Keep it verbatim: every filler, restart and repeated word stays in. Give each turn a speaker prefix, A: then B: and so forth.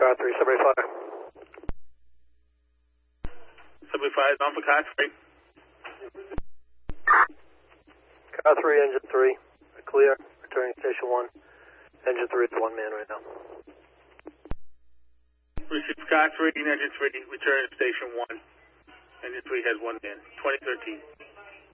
A: car three, Subway five.
B: Subway five is on for car three.
A: Car three, engine three, clear, returning station one. Engine three is one man right now.
B: Receive car three, engine three, return to station one. Engine three has one man. twenty thirteen.